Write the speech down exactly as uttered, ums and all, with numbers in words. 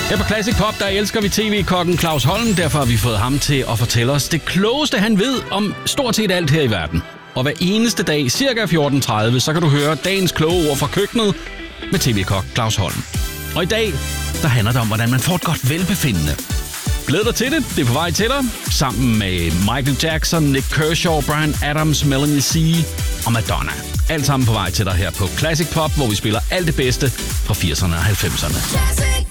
Her på Classic Pop, der elsker vi tv-kokken Claus Holm. Derfor har vi fået ham til at fortælle os det klogeste, han ved om stort set alt her i verden. Og hver eneste dag, cirka fjorten tredive, så kan du høre dagens kloge ord fra køkkenet med tv-kok Claus Holm. Og i dag, der handler det om, hvordan man får et godt velbefindende. Glæd dig til det. Det er på vej til dig. Sammen med Michael Jackson, Nick Kershaw, Bryan Adams, Melanie C og Madonna. Alt sammen på vej til dig her på Classic Pop, hvor vi spiller alt det bedste fra firserne og halvfemserne.